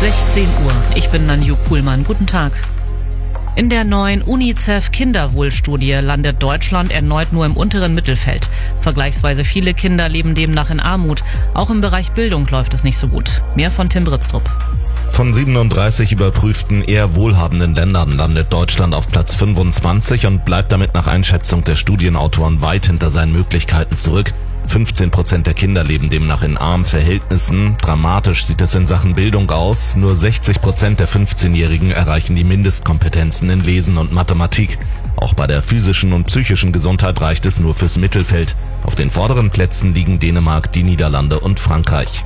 16 Uhr. Ich bin Nanju Kuhlmann. Guten Tag. In der neuen UNICEF-Kinderwohlstudie landet Deutschland erneut nur im unteren Mittelfeld. Vergleichsweise viele Kinder leben demnach in Armut. Auch im Bereich Bildung läuft es nicht so gut. Mehr von Tim Britztrup. Von 37 überprüften eher wohlhabenden Ländern landet Deutschland auf Platz 25 und bleibt damit nach Einschätzung der Studienautoren weit hinter seinen Möglichkeiten zurück. 15% der Kinder leben demnach in armen Verhältnissen. Dramatisch sieht es in Sachen Bildung aus. Nur 60% der 15-Jährigen erreichen die Mindestkompetenzen in Lesen und Mathematik. Auch bei der physischen und psychischen Gesundheit reicht es nur fürs Mittelfeld. Auf den vorderen Plätzen liegen Dänemark, die Niederlande und Frankreich.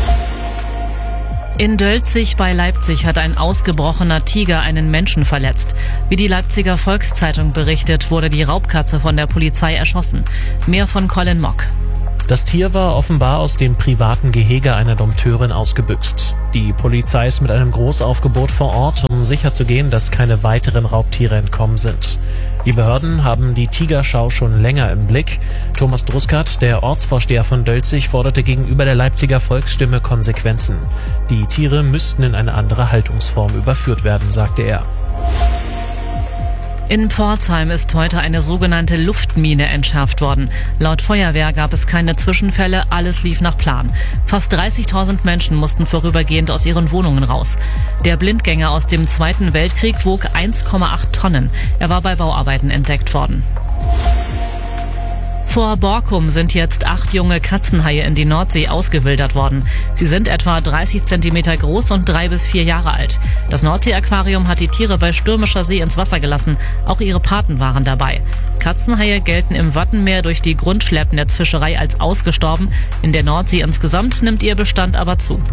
In Dölzig bei Leipzig hat ein ausgebrochener Tiger einen Menschen verletzt. Wie die Leipziger Volkszeitung berichtet, wurde die Raubkatze von der Polizei erschossen. Mehr von Colin Mock. Das Tier war offenbar aus dem privaten Gehege einer Dompteurin ausgebüxt. Die Polizei ist mit einem Großaufgebot vor Ort, um sicherzugehen, dass keine weiteren Raubtiere entkommen sind. Die Behörden haben die Tigerschau schon länger im Blick. Thomas Druskert, der Ortsvorsteher von Dölzig, forderte gegenüber der Leipziger Volksstimme Konsequenzen. Die Tiere müssten in eine andere Haltungsform überführt werden, sagte er. In Pforzheim ist heute eine sogenannte Luftmine entschärft worden. Laut Feuerwehr gab es keine Zwischenfälle, alles lief nach Plan. Fast 30.000 Menschen mussten vorübergehend aus ihren Wohnungen raus. Der Blindgänger aus dem Zweiten Weltkrieg wog 1,8 Tonnen. Er war bei Bauarbeiten entdeckt worden. Vor Borkum sind jetzt 8 junge Katzenhaie in die Nordsee ausgewildert worden. Sie sind etwa 30 Zentimeter groß und 3 bis 4 Jahre alt. Das Nordsee-Aquarium hat die Tiere bei stürmischer See ins Wasser gelassen. Auch ihre Paten waren dabei. Katzenhaie gelten im Wattenmeer durch die Grundschleppnetzfischerei als ausgestorben. In der Nordsee insgesamt nimmt ihr Bestand aber zu.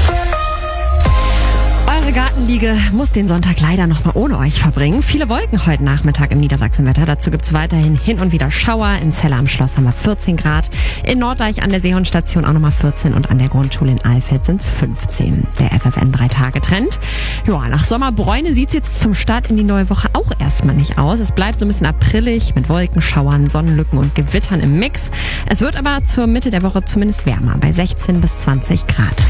Eure Gartenliege muss den Sonntag leider noch mal ohne euch verbringen. Viele Wolken heute Nachmittag im Niedersachsenwetter. Dazu gibt's weiterhin hin und wieder Schauer. In Celle am Schloss haben wir 14 Grad. In Norddeich an der Seehundstation auch nochmal 14 und an der Grundschule in Alfeld sind's 15. Der FFN 3-Tage-Trend. Ja, nach Sommerbräune sieht's jetzt zum Start in die neue Woche auch erstmal nicht aus. Es bleibt so ein bisschen aprillig mit Wolken, Schauern, Sonnenlücken und Gewittern im Mix. Es wird aber zur Mitte der Woche zumindest wärmer, bei 16 bis 20 Grad.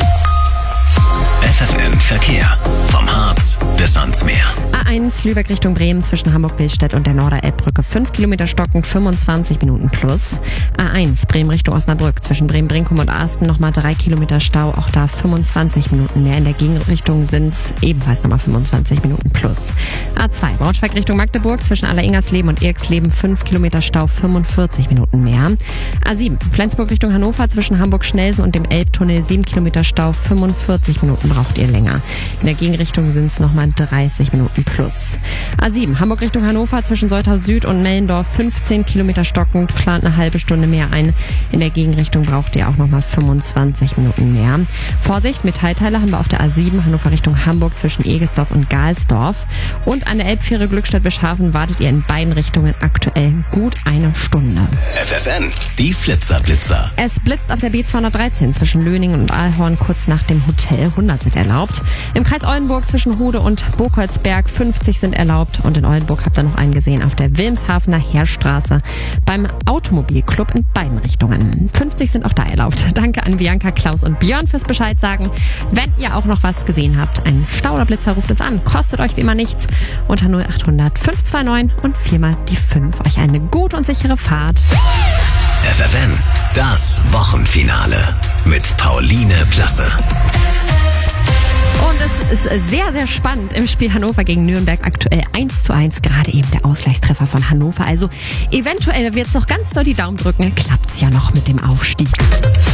FFN Verkehr. Vom Harz bis ans Meer. A1 Lübeck Richtung Bremen zwischen Hamburg-Billstedt und der Norderelbbrücke 5 Kilometer stocken, 25 Minuten plus. A1 Bremen Richtung Osnabrück zwischen Bremen-Brinkum und Arsten nochmal 3 Kilometer Stau, auch da 25 Minuten mehr. In der Gegenrichtung sind's ebenfalls nochmal 25 Minuten plus. A2 Braunschweig Richtung Magdeburg zwischen Alleringers-Leben und Eriksleben 5 Kilometer Stau, 45 Minuten mehr. A7 Flensburg Richtung Hannover zwischen Hamburg-Schnelsen und dem Elbtunnel 7 Kilometer Stau, 45 Minuten braucht ihr länger. In der Gegenrichtung sind es nochmal 30 Minuten plus. A7 Hamburg Richtung Hannover zwischen Soltau Süd und Mellendorf 15 Kilometer stockend, plant eine halbe Stunde mehr ein. In der Gegenrichtung braucht ihr auch nochmal 25 Minuten mehr. Vorsicht, Metallteile haben wir auf der A7 Hannover Richtung Hamburg zwischen Egesdorf und Galsdorf. Und an der Elbfähre Glückstadt-Wischhafen wartet ihr in beiden Richtungen aktuell gut eine Stunde. FFN, die Flitzer-Blitzer. Es blitzt auf der B213 zwischen Löningen und Aalhorn kurz nach dem Hotel. 100 sind erlaubt. Im Kreis Oldenburg zwischen Hude und Burgholzberg 50 sind erlaubt. Und in Oldenburg habt ihr noch einen gesehen auf der Wilmshafener Heerstraße beim Automobilclub in beiden Richtungen. 50 sind auch da erlaubt. Danke an Bianca, Klaus und Björn fürs Bescheid sagen. Wenn ihr auch noch was gesehen habt, ein Stau oder Blitzer, ruft uns an. Kostet euch wie immer nichts. Unter 0800 529 und 4 die 5. Euch eine gute und sichere Fahrt. FFN, das Wochenfinale mit Pauline Plasse. Und es ist sehr, sehr spannend im Spiel Hannover gegen Nürnberg. Aktuell 1:1, gerade eben der Ausgleichstreffer von Hannover. Also eventuell, wenn wir jetzt noch ganz doll die Daumen drücken, klappt's ja noch mit dem Aufstieg.